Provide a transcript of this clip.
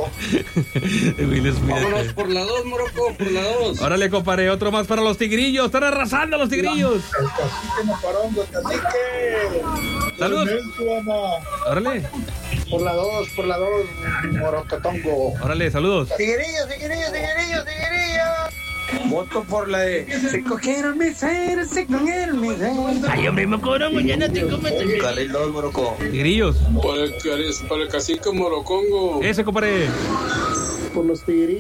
Will Smith. Vámonos por la 2, Morocco, por la 2. Órale, compadre, otro más para los tigrillos. Están arrasando los tigrillos. El cacique Moparongo, el cacique. Saludos. Ama. Órale, Por la 2, Morocatongo. órale, saludos. Tigrillos. Voto por la de se cogieron mis seres, se cogieron mis seres. Ay, hombre, Mocorongo, ya no te comes. Carril 2, Morocco. Tigrillos. Por el cacique Morocongo. Ese, compadre. Por los tigrillos.